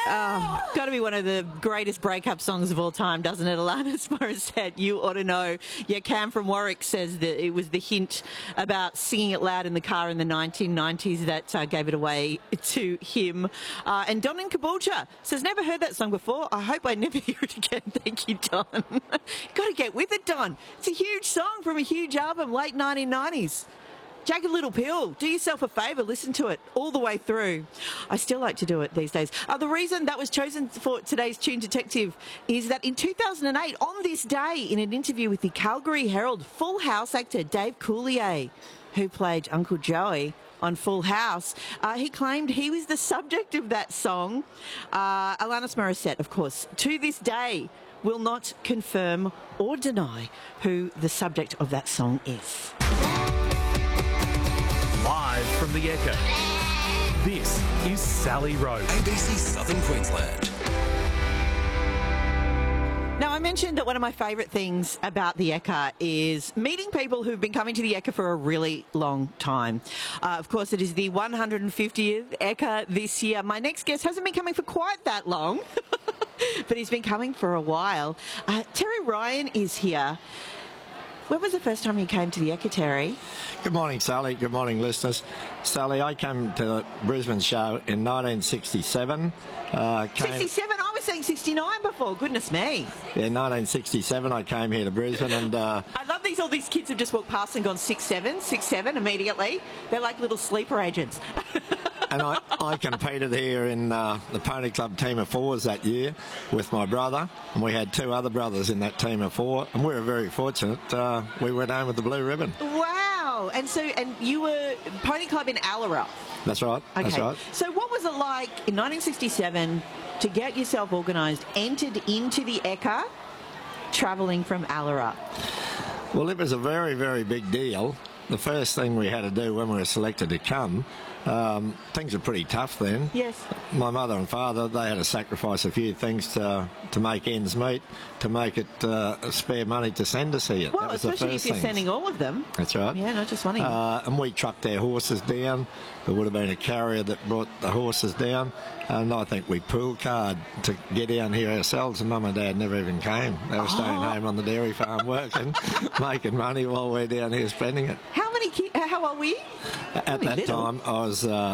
Got to be one of the greatest breakup songs of all time, doesn't it, Alanis Morissette? You ought to know. Yeah, Cam from Warwick says that it was the hint about singing it loud in the car in the 1990s that gave it away to him. And Don in Caboolture says, never heard that song before. I hope I never hear it again. Thank you, Don. Got to get with it, Don. It's a huge song from a huge album, late 1990s. Jagged Little Pill, do yourself a favour, listen to it all the way through. I still like to do it these days. The reason that was chosen for today's Tune Detective is that in 2008, on this day, in an interview with the Calgary Herald, Full House actor Dave Coulier, who played Uncle Joey on Full House, he claimed he was the subject of that song. Alanis Morissette, of course, to this day, will not confirm or deny who the subject of that song is. Live from the Echo, this is Sally Rowe. ABC Southern Queensland. Now, I mentioned that one of my favourite things about the Ekka is meeting people who've been coming to the Ekka for a really long time. Of course, it is the 150th Ekka this year. My next guest hasn't been coming for quite that long, but he's been coming for a while. Terry Ryan is here. When was the first time you came to the Ekka, Terry? Good morning, Sally. Good morning, listeners. Sally, I came to the Brisbane show in 1967. 67? I was saying 69 before. Goodness me. Yeah, 1967 I came here to Brisbane and... I love all these kids have just walked past and gone 6'7" immediately. They're like little sleeper agents. And I competed here in the Pony Club team of fours that year with my brother, and we had two other brothers in that team of four, and we were very fortunate. We went home with the blue ribbon. Wow! And you were Pony Club in Allarup. That's right. Okay. That's right. So what was it like in 1967 to get yourself organised, entered into the Ekka, travelling from Allarup? Well, it was a very, very big deal. The first thing we had to do when we were selected to come, things were pretty tough then. Yes. My mother and father, they had to sacrifice a few things to make ends meet, to make it spare money to send us here. Well, that was the especially first if you're thing. sending all of them. That's right. Yeah, not just one of you. And we trucked our horses down. There would have been a carrier that brought the horses down. And I think we pool card to get down here ourselves, and Mum and Dad never even came. They were staying home on the dairy farm working, making money while we're down here spending it. How many kids? How old were you? At that time, I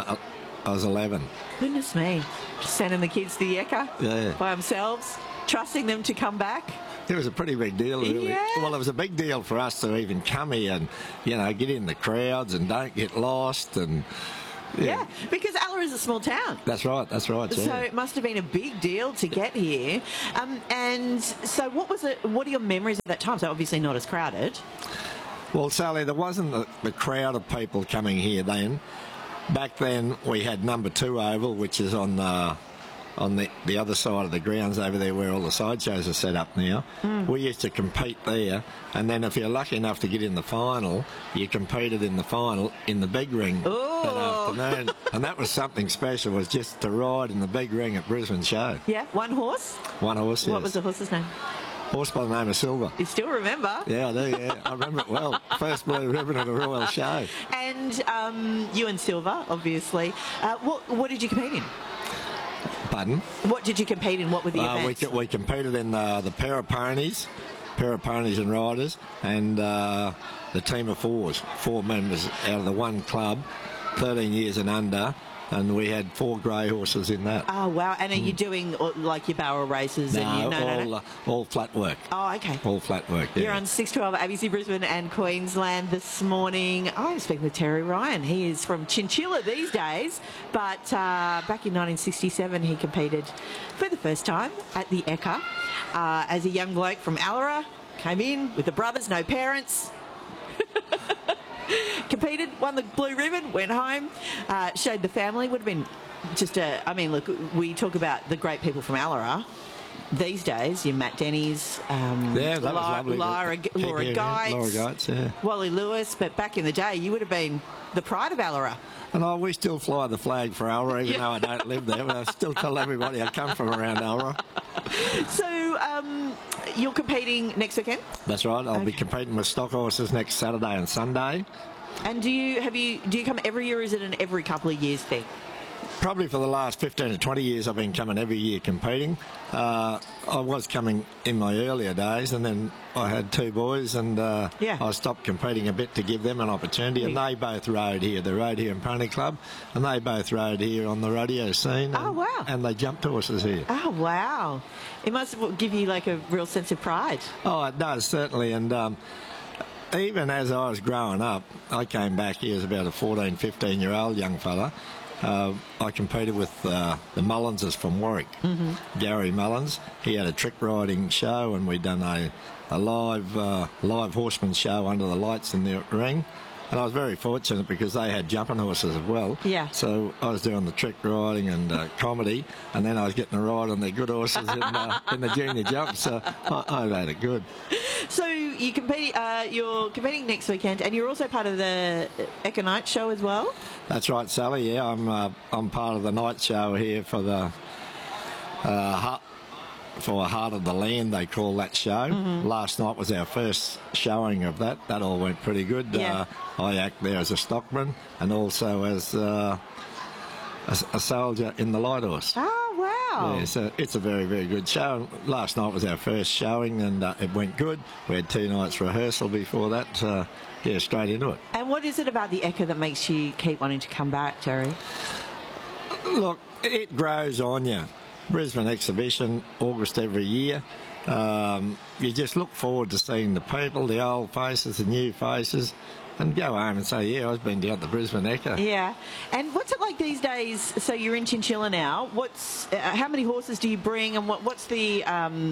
was 11. Goodness me. Just sending the kids to the Ekka by themselves, trusting them to come back. It was a pretty big deal, really. Yeah. Well, it was a big deal for us to even come here and, get in the crowds and don't get lost and... Yeah, because Alla is a small town. That's right, yeah. So it must have been a big deal to get here. And so what are your memories of that time? So obviously not as crowded. Well, Sally, there wasn't the crowd of people coming here then. Back then, we had number 2 Oval, which is on the other side of the grounds over there where all the sideshows are set up now. We used to compete there, and then if you're lucky enough to get in the final, you competed in the final in the big ring that afternoon. And that was something special, was just to ride in the big ring at Brisbane show. Yeah, one horse? One horse, yes. What was the horse's name? Horse by the name of Silver. You still remember? Yeah, I do, yeah. I remember it well. First blue ribbon at a royal show. And you and Silver, obviously. What did you compete in? Pardon? What did you compete in? What were the events? We competed in the pair of ponies and riders, and the team of fours, 4 members out of the one club, 13 years and under, and we had 4 grey horses in that. Oh, wow. And are you doing like your barrel races? No, all flat work. Oh, okay. All flat work, yeah. You're on 612 ABC Brisbane and Queensland this morning. I'm speaking with Terry Ryan. He is from Chinchilla these days, but back in 1967 he competed for the first time at the Ekka as a young bloke from Allara. Came in with the brothers, no parents. Competed, won the blue ribbon, went home, showed the family. Would have been just look, we talk about the great people from Allara. These days, your Matt Denny's, that was lovely. Laura Geitz, yeah. Wally Lewis, but back in the day, you would have been the pride of Allara. And we still fly the flag for Allara, even though I don't live there, but I still tell everybody I come from around Allara. So, you're competing next weekend? That's right. I'll be competing with stock horses next Saturday and Sunday. And do you come every year, or is it an every couple of years thing? Probably for the last 15 to 20 years, I've been coming every year competing. I was coming in my earlier days, and then I had two boys, and I stopped competing a bit to give them an opportunity. And they both rode here, the Rodeo and Pony Club, and they both rode here on the rodeo scene. Oh, wow. And they jumped horses here. Oh, wow. It must give you like a real sense of pride. Oh, it does, certainly. And even as I was growing up, I came back here as about a 14, 15-year-old young fella. I competed with the Mullenses from Warwick, Gary Mullins. He had a trick riding show, and we'd done a live horseman show under the lights in the ring. And I was very fortunate because they had jumping horses as well. Yeah. So I was doing the trick riding and comedy, and then I was getting a ride on the good horses in the junior jump. So I had it good. So you compete. You're competing next weekend, and you're also part of the Ekka Night Show as well. That's right, Sally. Yeah, I'm part of the night show here for the Heart of the Land, they call that show. Last night was our first showing of that. That all went pretty good. Yeah. I act there as a stockman and also as a soldier in the light horse. Oh, wow. Yeah, so it's a very, very good show. Last night was our first showing, and it went good. We had 2 nights rehearsal before that. Straight into it. And what is it about the Ekka that makes you keep wanting to come back, Terry? Look, it grows on you. Brisbane exhibition, August every year. You just look forward to seeing the people, the old faces, the new faces, and go home and say, yeah, I've been down to Brisbane Ekka. Yeah. And what's it like these days? So you're in Chinchilla now. How many horses do you bring, and what's the...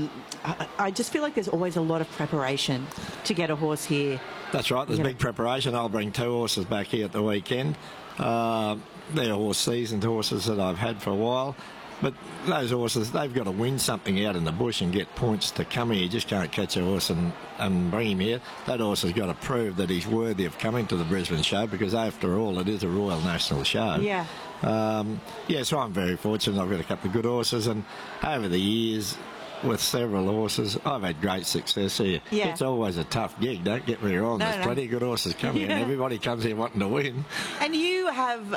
I just feel like there's always a lot of preparation to get a horse here. That's right, there's big preparation. I'll bring 2 horses back here at the weekend. They're seasoned horses that I've had for a while. But those horses, they've got to win something out in the bush and get points to come here. You just can't catch a horse and bring him here. That horse has got to prove that he's worthy of coming to the Brisbane show, because after all, it is a Royal National show. Yeah. So I'm very fortunate. I've got a couple of good horses, and over the years, with several horses, I've had great success here. Yeah. It's always a tough gig, don't get me wrong. There's plenty of good horses coming in. Everybody comes here wanting to win. And you have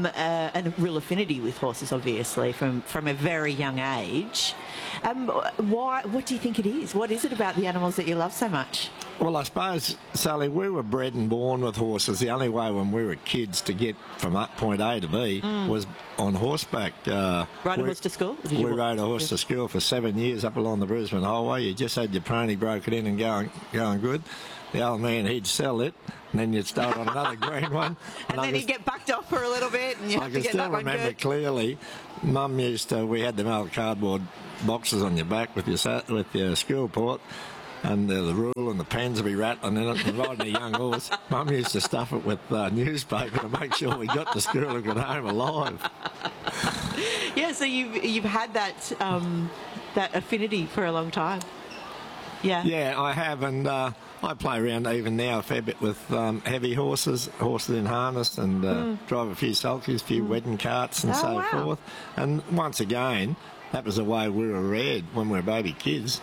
a real affinity with horses, obviously, from a very young age. What do you think it is? What is it about the animals that you love so much? Well, I suppose, Sally, we were bred and born with horses. The only way when we were kids to get from point A to B was on horseback. Ride a horse to school? We rode a horse to school for 7 years up along the Brisbane Highway. You just had your pony broken in and going good. The old man, he'd sell it, and then you'd start on another green one. And then he'd get bucked off for a little bit, and you have to get that one good. I can still remember clearly, Mum we had them old cardboard boxes on your back with your school port, and the rule and the pens would be rattling in it, and riding a young horse. Mum used to stuff it with newspaper to make sure we got to school and got home alive. Yeah, so you've had that affinity for a long time. Yeah. Yeah, I have, and I play around even now a fair bit with heavy horses in harness, and drive a few sulkies, a few wedding carts and forth. And once again, that was the way we were reared when we were baby kids.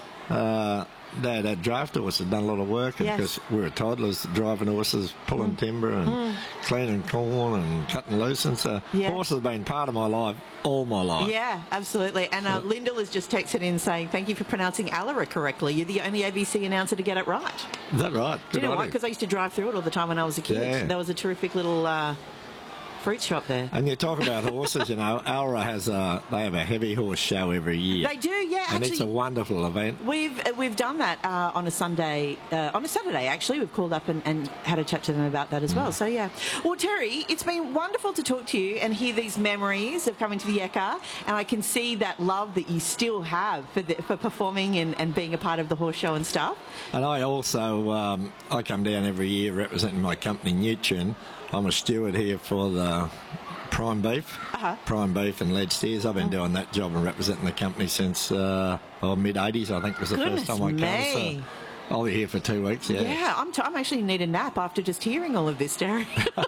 Dad had draft horses, done a lot of work, and because we were toddlers, driving horses, pulling timber and cleaning corn and cutting loose. And so horses have been part of my life all my life. Yeah, absolutely. And Lyndall has just texted in saying, thank you for pronouncing Allara correctly. You're the only ABC announcer to get it right. Is that right? Do you know why? Because I used to drive through it all the time when I was a kid. Yeah. There was a terrific little... fruit shop there. And you talk about horses, Alra they have a heavy horse show every year. They do, yeah. And it's a wonderful event. We've done that on a Saturday actually. We've called up and had a chat to them about that as well. So yeah. Well, Terry, it's been wonderful to talk to you and hear these memories of coming to the Ekka, and I can see that love that you still have for performing and being a part of the horse show and stuff. And I also I come down every year representing my company Nutrin. I'm a steward here for the Prime Beef, Prime Beef and Lead Steers. I've been doing that job and representing the company since mid-80s, I think was the first time I came. So I'll be here for 2 weeks, Yeah, I'm actually need a nap after just hearing all of this, Derek.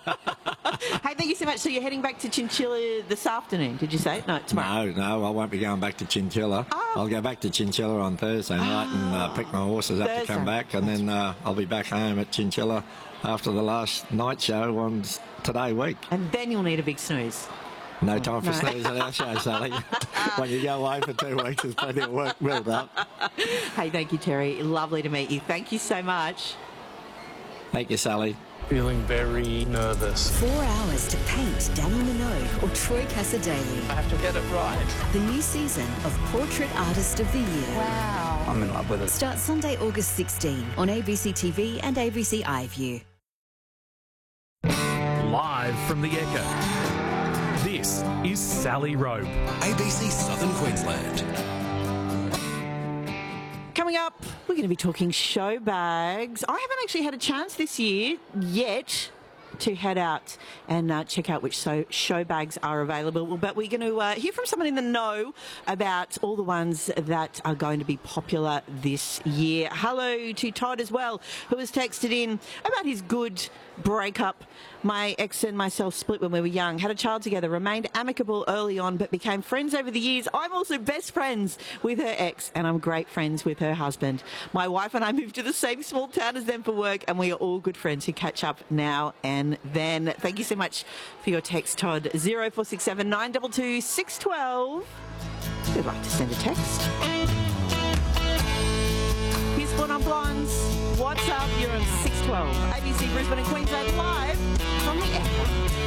Hey, thank you so much. So you're heading back to Chinchilla this afternoon, did you say? No, tomorrow. No, I won't be going back to Chinchilla. I'll go back to Chinchilla on Thursday night and pick my horses up to come back, and then I'll be back home at Chinchilla after the last night show on today week. And then you'll need a big snooze. No time for snooze at our show, Sally. When you go away for 2 weeks, there's plenty of work built up. Hey, thank you, Terry. Lovely to meet you. Thank you so much. Thank you, Sally. Feeling very nervous. 4 hours to paint Danny Minogue or Troy Cassar-Daley. I have to get it right. The new season of Portrait Artist of the Year. Wow. I'm in love with it. Starts Sunday, August 16 on ABC TV and ABC iView. Live from the Ekka. This is Sally Rowe. ABC Southern Queensland. Coming up, we're going to be talking show bags. I haven't actually had a chance this year yet to head out and check out which show bags are available. But we're going to hear from someone in the know about all the ones that are going to be popular this year. Hello to Todd as well, who has texted in about his good breakup. My ex and myself split when we were young, had a child together, remained amicable early on, but became friends over the years. I'm also best friends with her ex, and I'm great friends with her husband. My wife and I moved to the same small town as them for work, and we are all good friends who catch up now and then. Thank you so much for your text, Todd. 0467 922 612. If you'd like to send a text. Here's Born on Blondes. What's up? You're on 612. ABC Brisbane and Queensland live from the Ekka.